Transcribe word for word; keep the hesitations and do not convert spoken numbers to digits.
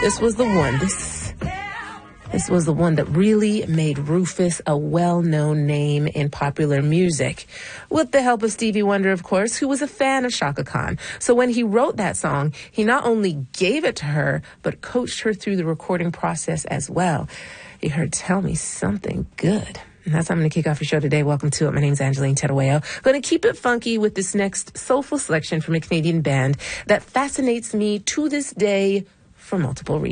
This was the one. This, this was the one that really made Rufus a well-known name in popular music. With the help of Stevie Wonder, of course, who was a fan of Chaka Khan. So when he wrote that song, he not only gave it to her, but coached her through the recording process as well. You heard Tell Me Something Good. And that's how I'm going to kick off your show today. Welcome to it. My name's Angeline Terueo. Going to keep it funky with this next soulful selection from a Canadian band that fascinates me to this day for multiple reasons.